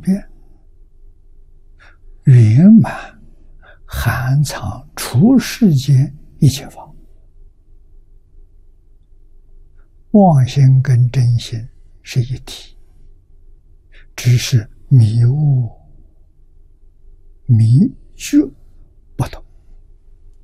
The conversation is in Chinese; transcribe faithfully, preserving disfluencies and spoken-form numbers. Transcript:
遍，圆满含藏出世间一切法。妄心跟真心是一体，只是迷悟迷觉不同。